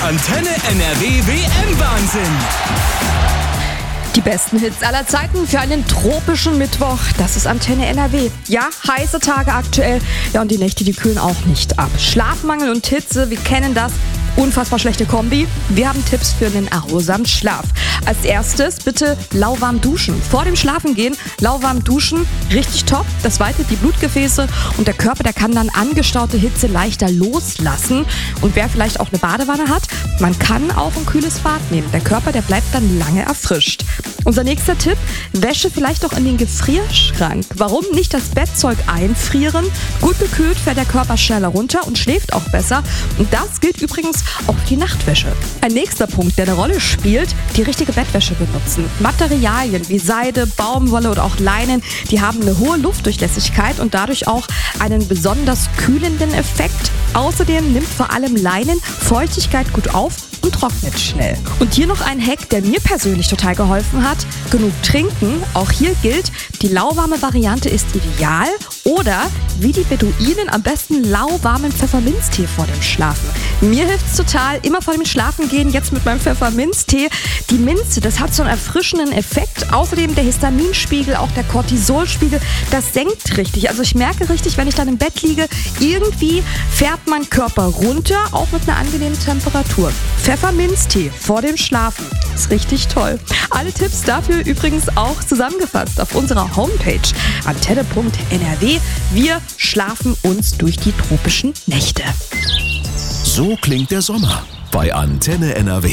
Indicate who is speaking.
Speaker 1: Antenne NRW WM-Wahnsinn.
Speaker 2: Die besten Hits aller Zeiten für einen tropischen Mittwoch. Das ist Antenne NRW. Ja, heiße Tage aktuell. Ja, und die Nächte, die kühlen auch nicht ab. Schlafmangel und Hitze, wir kennen das. Unfassbar schlechte Kombi. Wir haben Tipps für einen erholsamen Schlaf. Als erstes bitte lauwarm duschen. Vor dem Schlafengehen lauwarm duschen, richtig top. Das weitet die Blutgefäße und der Körper, der kann dann angestaute Hitze leichter loslassen. Und wer vielleicht auch eine Badewanne hat, man kann auch ein kühles Bad nehmen. Der Körper, der bleibt dann lange erfrischt. Unser nächster Tipp, Wäsche vielleicht auch in den Gefrierschrank. Warum nicht das Bettzeug einfrieren? Gut gekühlt fährt der Körper schneller runter und schläft auch besser. Und das gilt übrigens auch für die Nachtwäsche. Ein nächster Punkt, der eine Rolle spielt, die richtige Bettwäsche benutzen. Materialien wie Seide, Baumwolle oder auch Leinen, die haben eine hohe Luftdurchlässigkeit und dadurch auch einen besonders kühlenden Effekt. Außerdem nimmt vor allem Leinen Feuchtigkeit gut auf und trocknet schnell. Und hier noch ein Hack, der mir persönlich total geholfen hat. Genug trinken. Auch hier gilt, die lauwarme Variante ist ideal. Oder wie die Beduinen am besten lauwarmen Pfefferminztee vor dem Schlafen. Mir hilft es total, immer vor dem Schlafengehen jetzt mit meinem Pfefferminztee. Die Minze, das hat so einen erfrischenden Effekt. Außerdem der Histaminspiegel, auch der Cortisolspiegel, das senkt richtig. Also ich merke richtig, wenn ich dann im Bett liege, irgendwie fährt mein Körper runter, auch mit einer angenehmen Temperatur. Pfefferminztee vor dem Schlafen ist richtig toll. Alle Tipps dafür übrigens auch zusammengefasst auf unserer Homepage antenne.nrw. Wir schlafen uns durch die tropischen Nächte.
Speaker 1: So klingt der Sommer bei Antenne NRW.